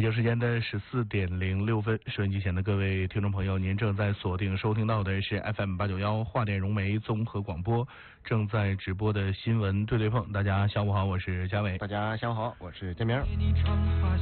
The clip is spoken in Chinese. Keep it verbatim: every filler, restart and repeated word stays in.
京时间的十四点零六分，收音机前的各位听众朋友，您正在锁定收听到的是 F M 八九幺华电融媒综合广播，正在直播的新闻对对碰。大家下午好，我是嘉伟。 大家下午好，我是建明。